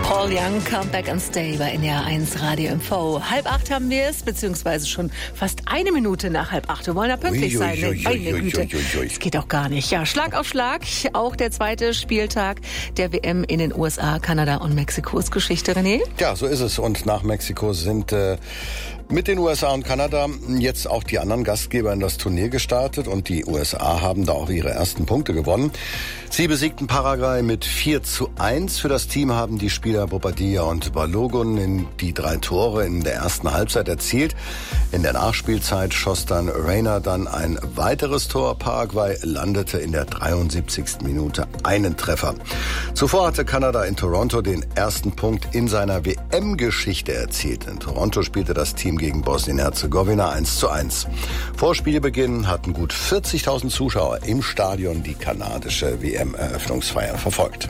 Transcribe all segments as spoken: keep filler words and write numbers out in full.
Paul Young, Come Back and Stay bei N D R eins Radio M V. Halb acht haben wir es, beziehungsweise schon fast eine Minute nach halb acht. Wir wollen da pünktlich sein. Ne? Meine Güte, das geht auch gar nicht. Ja, Schlag auf Schlag. Auch der zweite Spieltag der W M in den U S A, Kanada und Mexikos Geschichte, René. Ja, so ist es. Und nach Mexiko sind äh, mit den U S A und Kanada jetzt auch die anderen Gastgeber in das Turnier gestartet. Und die U S A haben da auch ihre ersten Punkte gewonnen. Sie besiegten Paraguay mit vier zu eins. Für das Team haben die Spieler Bobadilla und Balogun in die drei Tore in der ersten Halbzeit erzielt. In der Nachspielzeit schoss dann Reina dann ein weiteres Tor. Paraguay landete in der dreiundsiebzigsten Minute einen Treffer. Zuvor hatte Kanada in Toronto den ersten Punkt in seiner W M-Geschichte erzielt. In Toronto spielte das Team gegen Bosnien-Herzegowina eins zu eins. Vor Spielbeginn hatten gut vierzigtausend Zuschauer im Stadion die kanadische W M-Eröffnungsfeier verfolgt.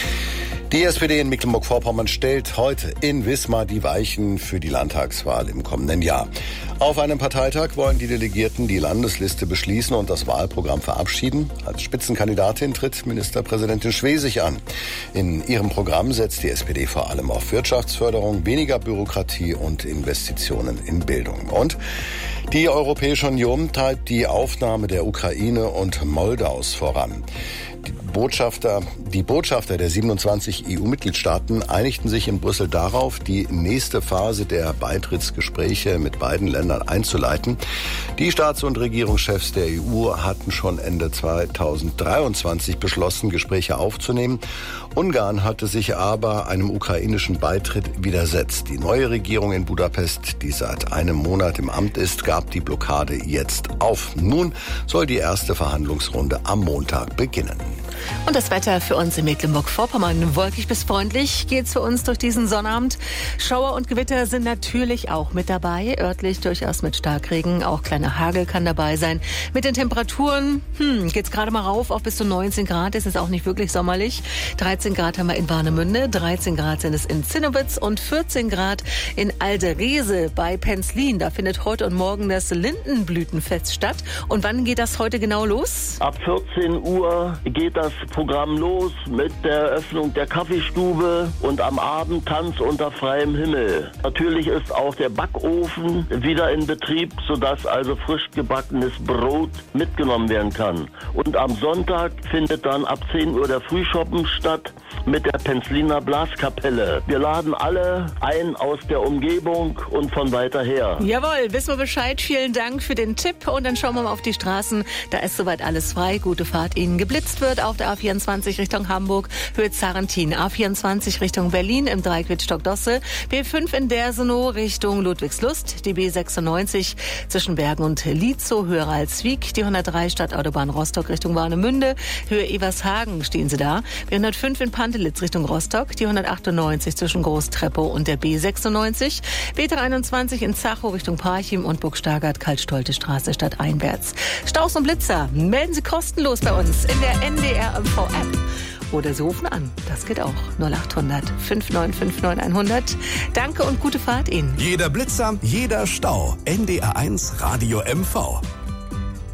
Die S P D in Mecklenburg-Vorpommern stellt heute in Wismar die Weichen für die Landtagswahl im kommenden Jahr. Auf einem Parteitag wollen die Delegierten die Landesliste beschließen und das Wahlprogramm verabschieden. Als Spitzenkandidatin tritt Ministerpräsidentin Schwesig an. In ihrem Programm setzt die S P D vor allem auf Wirtschaftsförderung, weniger Bürokratie und Investitionen in Bildung. Und die Europäische Union treibt die Aufnahme der Ukraine und Moldaus voran. Die Botschafter, die Botschafter der siebenundzwanzig E U-Mitgliedstaaten einigten sich in Brüssel darauf, die nächste Phase der Beitrittsgespräche mit beiden Ländern einzuleiten. Die Staats- und Regierungschefs der E U hatten schon Ende zweitausenddreiundzwanzig beschlossen, Gespräche aufzunehmen. Ungarn hatte sich aber einem ukrainischen Beitritt widersetzt. Die neue Regierung in Budapest, die seit einem Monat im Amt ist, gab die Blockade jetzt auf. Nun soll die erste Verhandlungsrunde am Montag beginnen. Und das Wetter für uns in Mecklenburg-Vorpommern. Wolkig bis freundlich geht's für uns durch diesen Sonnabend. Schauer und Gewitter sind natürlich auch mit dabei. Örtlich durchaus mit Starkregen. Auch kleiner Hagel kann dabei sein. Mit den Temperaturen hm, geht's gerade mal rauf auf bis zu neunzehn Grad. Es ist auch nicht wirklich sommerlich. dreizehn Grad haben wir in Warnemünde. dreizehn Grad sind es in Zinnowitz und vierzehn Grad in Alderese bei Penzlin. Da findet heute und morgen das Lindenblütenfest statt. Und wann geht das heute genau los? Ab vierzehn Uhr geht das Programm los mit der Eröffnung der Kaffeestube und am Abend Tanz unter freiem Himmel. Natürlich ist auch der Backofen wieder in Betrieb, sodass also frisch gebackenes Brot mitgenommen werden kann. Und am Sonntag findet dann ab zehn Uhr der Frühschoppen statt mit der Penzliner Blaskapelle. Wir laden alle ein aus der Umgebung und von weiter her. Jawohl, wissen wir Bescheid. Vielen Dank für den Tipp. Und dann schauen wir mal auf die Straßen. Da ist soweit alles frei. Gute Fahrt Ihnen. Geblitzt wird auf der A vierundzwanzig Richtung Hamburg, Höhe Zarentin. A vierundzwanzig Richtung Berlin im Dreieck Wittstock-Dosse. B fünf in Dersenow Richtung Ludwigslust. Die B sechsundneunzig zwischen Bergen und Lietzow, Höhe Ralswiek. Die hundertdrei Stadtautobahn Rostock Richtung Warnemünde. Höhe Evershagen stehen Sie da. B hundertfünf in Pantelitz Richtung Rostock. Die hundertachtundneunzig zwischen Großtreppow und der B sechsundneunzig. B dreiundzwanzig in Zachow Richtung Parchim und Burgstagert Kaltstolte Straße stadteinwärts. Staus und Blitzer melden Sie kostenlos bei uns in der N D R M V App. Oder Sie rufen an. Das geht auch. null achthundert fünf neun fünf neun hundert. Danke und gute Fahrt Ihnen. Jeder Blitzer, jeder Stau. N D R eins Radio M V.